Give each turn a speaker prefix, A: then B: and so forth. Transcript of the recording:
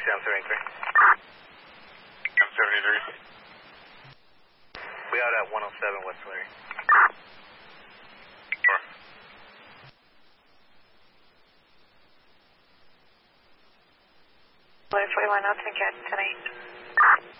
A: down 73.
B: Down 73.
A: We out at 107 West Larry.
B: Sure.
C: Larry 41 out, 10 cat, 10-8.